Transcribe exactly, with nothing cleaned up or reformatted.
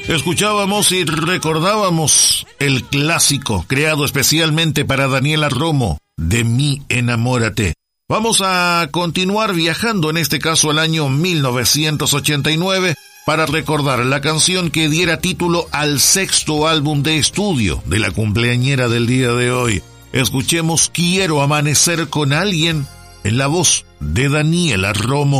Escuchábamos y recordábamos el clásico creado especialmente para Daniela Romo, De mí enamórate. Vamos a continuar viajando, en este caso al año mil novecientos ochenta y nueve, para recordar la canción que diera título al sexto álbum de estudio de la cumpleañera del día de hoy. Escuchemos Quiero amanecer con alguien en la voz de Daniela Romo.